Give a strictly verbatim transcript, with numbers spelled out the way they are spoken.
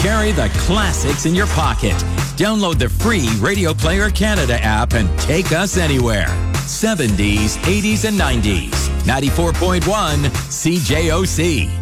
carry the classics in your pocket. Download the free Radio Player Canada app and take us anywhere. seventies, eighties, and nineties. ninety-four point one C J O C.